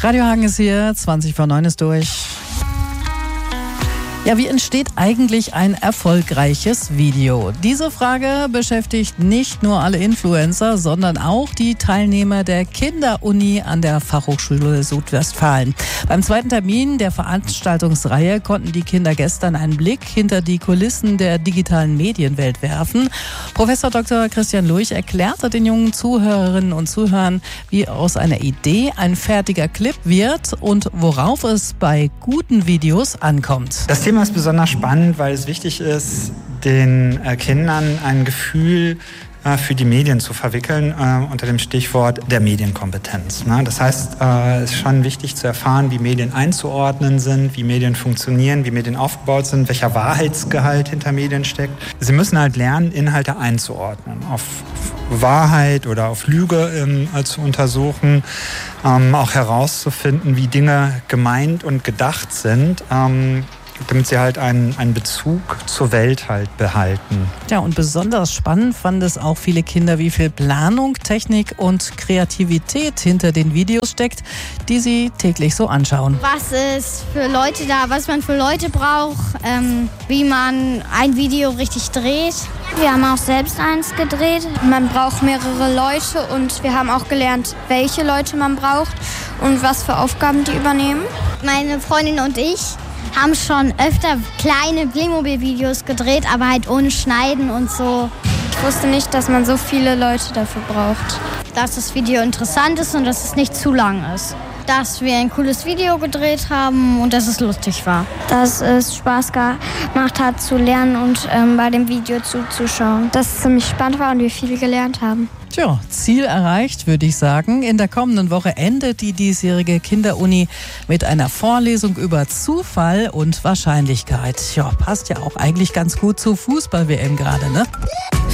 Radio Hagen ist hier, 20:09 ist durch. Ja, wie entsteht eigentlich ein erfolgreiches Video? Diese Frage beschäftigt nicht nur alle Influencer, sondern auch die Teilnehmer der Kinderuni an der Fachhochschule Südwestfalen. Beim zweiten Termin der Veranstaltungsreihe konnten die Kinder gestern einen Blick hinter die Kulissen der digitalen Medienwelt werfen. Professor Dr. Christian Lurch erklärte den jungen Zuhörerinnen und Zuhörern, wie aus einer Idee ein fertiger Clip wird und worauf es bei guten Videos ankommt. Das Thema ist besonders spannend, weil es wichtig ist, den Kindern ein Gefühl für die Medien zu verwickeln, unter dem Stichwort der Medienkompetenz. Das heißt, es ist schon wichtig zu erfahren, wie Medien einzuordnen sind, wie Medien funktionieren, wie Medien aufgebaut sind, welcher Wahrheitsgehalt hinter Medien steckt. Sie müssen halt lernen, Inhalte einzuordnen, auf Wahrheit oder auf Lüge zu untersuchen, auch herauszufinden, wie Dinge gemeint und gedacht sind, damit sie halt einen Bezug zur Welt halt behalten. Ja, und besonders spannend fanden es auch viele Kinder, wie viel Planung, Technik und Kreativität hinter den Videos steckt, die sie täglich so anschauen. Was ist für Leute da, was man für Leute braucht, wie man ein Video richtig dreht. Wir haben auch selbst eins gedreht. Man braucht mehrere Leute und wir haben auch gelernt, welche Leute man braucht und was für Aufgaben die übernehmen. Meine Freundin und ich haben schon öfter kleine Playmobil-Videos gedreht, aber halt ohne Schneiden und so. Ich wusste nicht, dass man so viele Leute dafür braucht. Dass das Video interessant ist und dass es nicht zu lang ist. Dass wir ein cooles Video gedreht haben und dass es lustig war. Dass es Spaß gemacht hat zu lernen und bei dem Video zuzuschauen. Dass es ziemlich spannend war und wir viel gelernt haben. Tja, Ziel erreicht, würde ich sagen. In der kommenden Woche endet die diesjährige Kinderuni mit einer Vorlesung über Zufall und Wahrscheinlichkeit. Ja, passt ja auch eigentlich ganz gut zur Fußball-WM gerade, ne?